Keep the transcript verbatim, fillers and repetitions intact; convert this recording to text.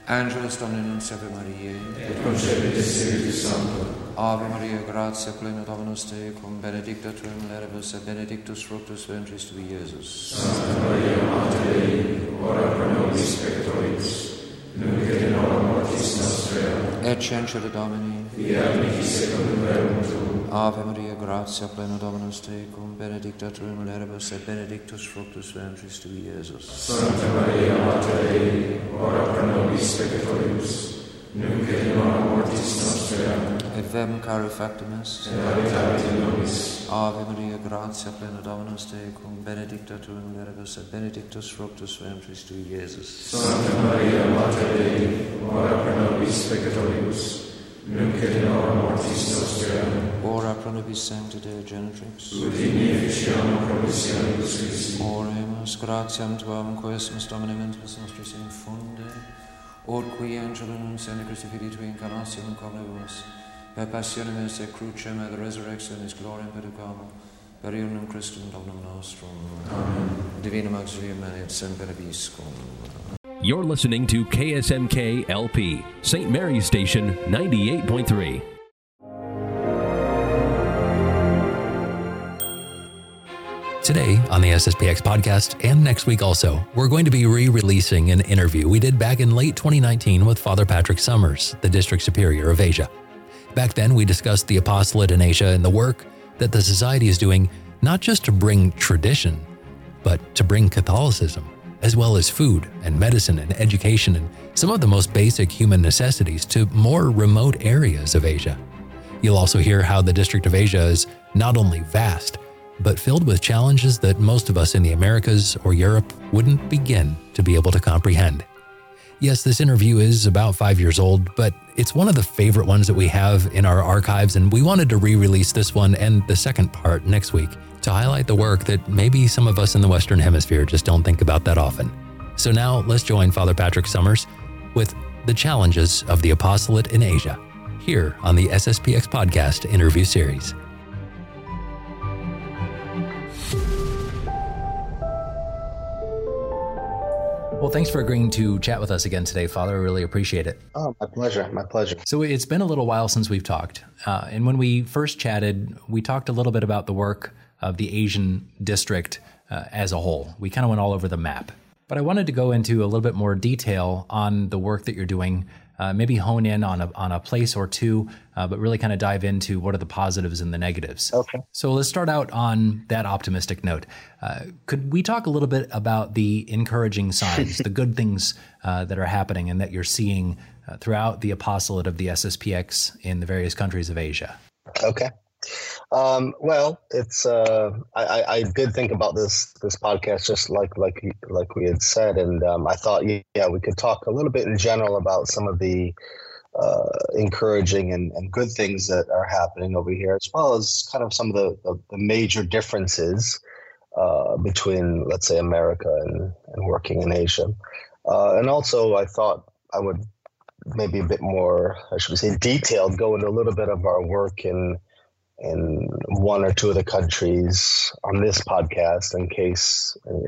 Angelus Domini Nunciavi Mariae, et concepit Spiritus Sancto. Ave Maria, gratia plena Dominus tecum, benedicta tu in mulieribus, et benedictus fructus ventris tui, Iesus. Santa Maria, Mater Dei, ora pro nobis peccatoribus, nunc et in hora mortis nostrae. Et censure Domini, fiat mihi secundum rerum tuum. Ave Maria, gratia plena Dominus tecum, benedicta tu in mulieribus, et benedictus fructus ventris tui, Iesus. Santa Maria, Mater Dei, ora pro nobis peccatoribus, nunc et in hora mortis nostrae. Et vem caro factum est, et habitat in nobis. Ave Maria, gratia plena Dominus tecum, benedicta tu in mulieribus, et benedictus fructus ventris tui, Iesus. Santa Maria, Mater Dei, ora pro nobis peccatoribus, nunc et in hora mortis nostrae. Ora pro nobis sancta Deo Genitrix, ut in efficiamur promissionibus Christi. Oremus, gratiam tuam, quiesmus Domine mentibus nostris infunde, ut qui angelo nunciandi Christi Filii Tui incarnationem conebus, per passionem et crucem et resurrectionis gloriam perducamo, per ionum Christum Dominum nostrum. Amen. Divinum auxilium et semper viscum. You're listening to K S M K L P, Saint Mary's Station, ninety-eight point three. Today on the S S P X podcast, and next week also, we're going to be re-releasing an interview we did back in late twenty nineteen with Father Patrick Summers, the District Superior of Asia. Back then, we discussed the apostolate in Asia and the work that the Society is doing, not just to bring tradition, but to bring Catholicism, as well as food and medicine and education and some of the most basic human necessities to more remote areas of Asia. You'll also hear how the District of Asia is not only vast, but filled with challenges that most of us in the Americas or Europe wouldn't begin to be able to comprehend. Yes, this interview is about five years old, but it's one of the favorite ones that we have in our archives, and we wanted to re-release this one and the second part next week to highlight the work that maybe some of us in the Western Hemisphere just don't think about that often. So now let's join Father Patrick Summers with the challenges of the apostolate in Asia, here on the S S P X podcast interview series. Well, thanks for agreeing to chat with us again today, Father. I really appreciate it. Oh, my pleasure. My pleasure. So it's been a little while since we've talked. Uh, and when we first chatted, we talked a little bit about the work of the Asian district uh, as a whole. We kind of went all over the map. But I wanted to go into a little bit more detail on the work that you're doing, uh, maybe hone in on a, on a place or two, uh, but really kind of dive into what are the positives and the negatives. Okay. So let's start out on that optimistic note. Uh, could we talk a little bit about the encouraging signs, the good things uh, that are happening and that you're seeing uh, throughout the apostolate of the S S P X in the various countries of Asia? Okay. Um, well, it's uh, I, I did think about this this podcast just like like like we had said, and um, I thought yeah we could talk a little bit in general about some of the uh, encouraging and, and good things that are happening over here, as well as kind of some of the, the, the major differences uh, between, let's say, America and, and working in Asia. Uh, and also, I thought I would maybe a bit more, I should say, detailed, go into a little bit of our work in in one or two of the countries on this podcast, in case